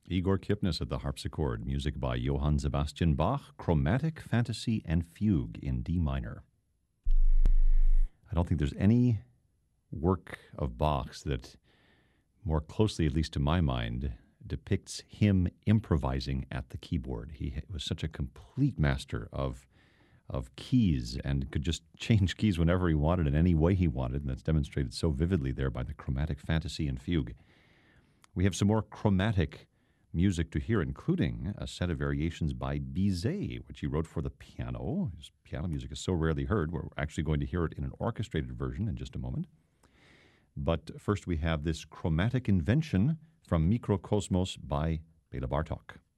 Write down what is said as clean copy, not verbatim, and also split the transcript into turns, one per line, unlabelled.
Igor Kipnis at the harpsichord, music by Johann Sebastian Bach, Chromatic Fantasy and Fugue in D minor. I don't think there's any work of Bach's that more closely, at least to my mind, depicts him improvising at the keyboard. He was such a complete master of keys and could just change keys whenever he wanted in any way he wanted, and that's demonstrated so vividly there by the Chromatic Fantasy and Fugue. We have some more chromatic music to hear, including a set of variations by Bizet, which he wrote for the piano. His piano music is so rarely heard. We're actually going to hear it in an orchestrated version in just a moment. But first we have this chromatic invention from Mikrokosmos by Bela Bartok.